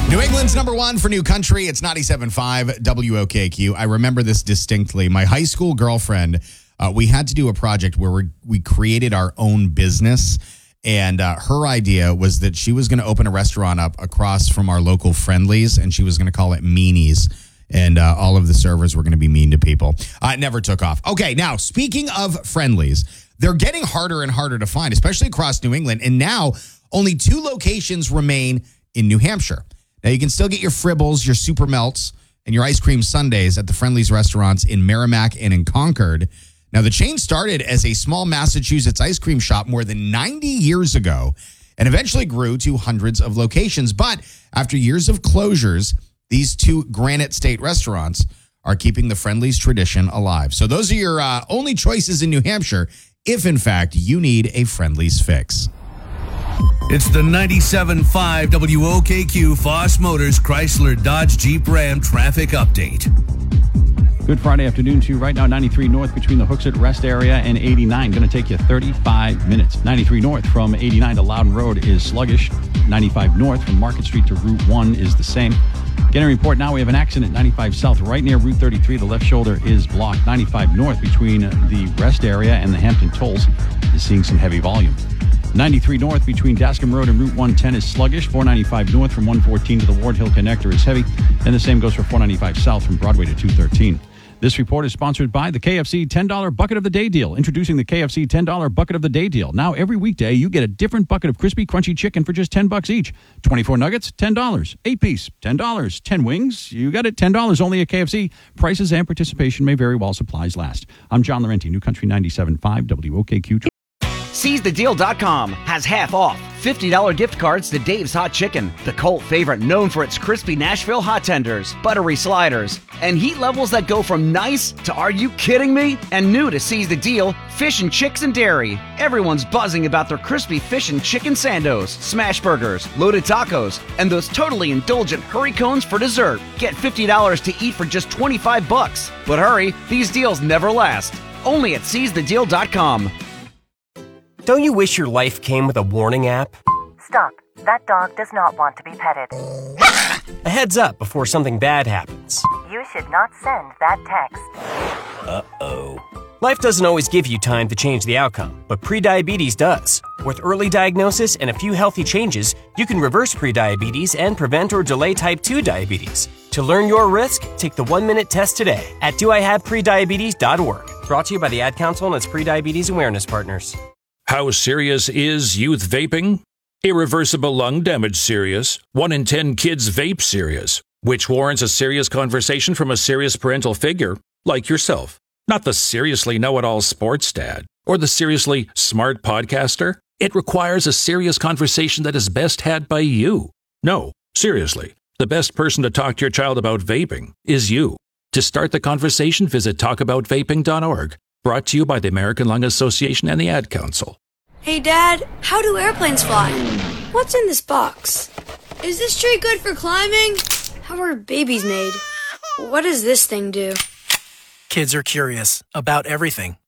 New England's number one for new country. It's 97.5 WOKQ. I remember this distinctly. My high school girlfriend, we had to do a project where we created our own business. And her idea was that she was going to open a restaurant up across from our local Friendlies, and she was going to call it Meanies. And all of the servers were going to be mean to people. It never took off. Okay, now, speaking of Friendlies, they're getting harder and harder to find, especially across New England. And now, only 2 locations remain in New Hampshire. Now, you can still get your Fribbles, your Super Melts, and your ice cream sundaes at the Friendlies restaurants in Merrimack and in Concord. Now, the chain started as a small Massachusetts ice cream shop more than 90 years ago and eventually grew to hundreds of locations. But after years of closures, these 2 Granite State restaurants are keeping the Friendlies tradition alive. So those are your only choices in New Hampshire if, in fact, you need a Friendlies fix. It's the 97.5 WOKQ Foss Motors Chrysler Dodge Jeep Ram traffic update. Good Friday afternoon to you. Right now, 93 north between the Hooksett Rest area and 89. Going to take you 35 minutes. 93 north from 89 to Loudon Road is sluggish. 95 north from Market Street to Route 1 is the same. Getting a report now, we have an accident 95 south right near Route 33. The left shoulder is blocked. 95 north between the Rest area and the Hampton Tolls is seeing some heavy volume. 93 north between Dascom Road and Route 110 is sluggish. 495 north from 114 to the Ward Hill Connector is heavy. And the same goes for 495 south from Broadway to 213. This report is sponsored by the KFC $10 Bucket of the Day deal. Introducing the KFC $10 Bucket of the Day deal. Now, every weekday, you get a different bucket of crispy, crunchy chicken for just $10 each. 24 nuggets, $10. 8-piece, $10. 10 wings, you got it, $10 only at KFC. Prices and participation may vary while supplies last. I'm John Laurenti, New Country 97.5 WOKQ. SeizeTheDeal.com has half off $50 gift cards to Dave's Hot Chicken, the cult favorite known for its crispy Nashville hot tenders, buttery sliders, and heat levels that go from nice to are you kidding me? And new to Seize the Deal, fish and chicks and dairy. Everyone's buzzing about their crispy fish and chicken sandos, smash burgers, loaded tacos, and those totally indulgent hurry cones for dessert. Get $50 to eat for just $25. But hurry, these deals never last. Only at SeizeTheDeal.com. Don't you wish your life came with a warning app? Stop. That dog does not want to be petted. A heads up before something bad happens. You should not send that text. Uh-oh. Life doesn't always give you time to change the outcome, but prediabetes does. With early diagnosis and a few healthy changes, you can reverse prediabetes and prevent or delay type 2 diabetes. To learn your risk, take the 1-minute test today at doihaveprediabetes.org. Brought to you by the Ad Council and its prediabetes awareness partners. How serious is youth vaping? Irreversible lung damage serious. 1 in 10 kids vape serious, which warrants a serious conversation from a serious parental figure like yourself. Not the seriously know-it-all sports dad or the seriously smart podcaster. It requires a serious conversation that is best had by you. No, seriously, the best person to talk to your child about vaping is you. To start the conversation, visit talkaboutvaping.org. Brought to you by the American Lung Association and the Ad Council. Hey, Dad, how do airplanes fly? What's in this box? Is this tree good for climbing? How are babies made? What does this thing do? Kids are curious about everything.